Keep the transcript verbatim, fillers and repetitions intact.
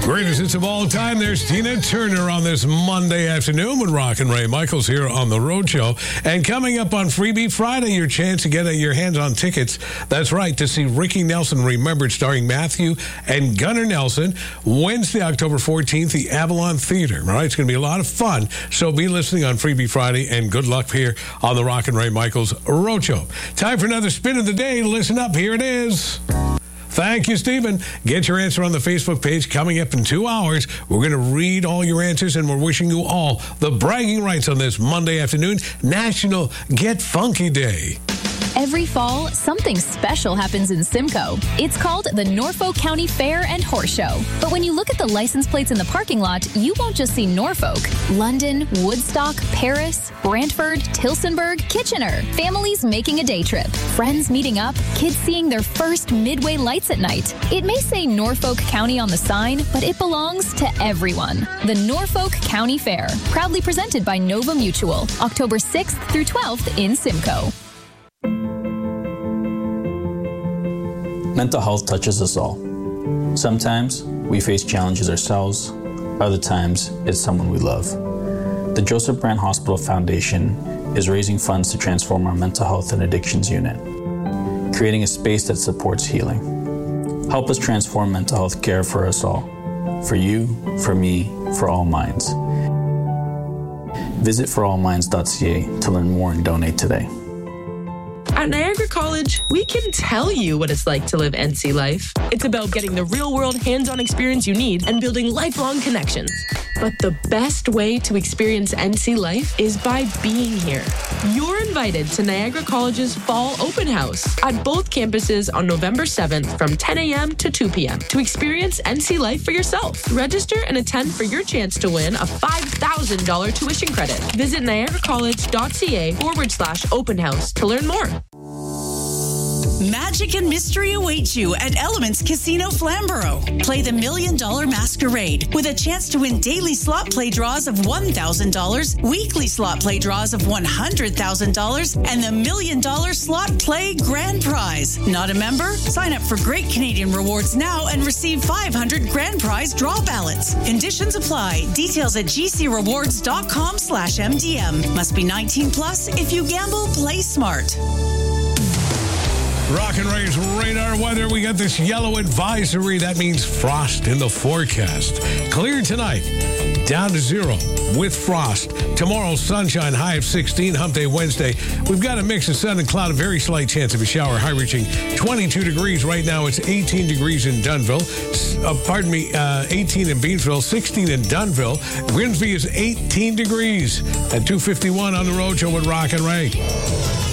Greatest hits of all time. There's Tina Turner on this Monday afternoon with Rock and Ray Michaels here on The Road Show. And coming up on Freebie Friday, your chance to get your hands on tickets. That's right, to see Ricky Nelson Remembered, starring Matthew and Gunnar Nelson. Wednesday, October fourteenth, the Avalon Theater. All right, it's going to be a lot of fun. So be listening on Freebie Friday, and good luck here on the Rock and Ray Michaels Road Show. Time for another spin of the day. Listen up. Here it is. Thank you, Stephen. Get your answer on the Facebook page coming up in two hours. We're going to read all your answers, and we're wishing you all the bragging rights on this Monday afternoon, National Get Funky Day. Every fall, something special happens in Simcoe. It's called the Norfolk County Fair and Horse Show. But when you look at the license plates in the parking lot, you won't just see Norfolk. London, Woodstock, Paris, Brantford, Tilsonburg, Kitchener. Families making a day trip. Friends meeting up. Kids seeing their first Midway lights at night. It may say Norfolk County on the sign, but it belongs to everyone. The Norfolk County Fair. Proudly presented by Nova Mutual. October sixth through twelfth in Simcoe. Mental health touches us all. Sometimes we face challenges ourselves, other times it's someone we love. The Joseph Brand Hospital Foundation is raising funds to transform our mental health and addictions unit, creating a space that supports healing. Help us transform mental health care for us all, for you, for me, for all minds. Visit for all minds dot c a to learn more and donate today. At Niagara College, we can tell you what it's like to live N C life. It's about getting the real-world hands-on experience you need and building lifelong connections. But the best way to experience N C life is by being here. You're invited to Niagara College's Fall Open House at both campuses on November seventh from ten a.m. to two p.m. to experience N C life for yourself. Register and attend for your chance to win a five thousand dollars tuition credit. Visit niagara college dot c a forward slash open house to learn more. Magic and mystery await you at Elements Casino Flamborough. Play the Million Dollar Masquerade with a chance to win daily slot play draws of one thousand dollars, weekly slot play draws of one hundred thousand dollars, and the Million Dollar Slot Play Grand Prize. Not a member? Sign up for Great Canadian Rewards now and receive five hundred Grand Prize draw ballots. Conditions apply. Details at g c rewards dot com slash m d m. Must be nineteen plus. If you gamble, play smart. Rock and Ray's radar weather. We got this yellow advisory. That means frost in the forecast. Clear tonight, down to zero with frost. Tomorrow, sunshine, high of sixteen. Hump Day Wednesday. We've got a mix of sun and cloud, a very slight chance of a shower, high reaching twenty-two degrees. Right now, it's eighteen degrees in Dunnville. Uh, pardon me, uh, eighteen in Beansville, sixteen in Dunnville. Grimsby is eighteen degrees at two fifty-one on the Road Show with Rock and Ray.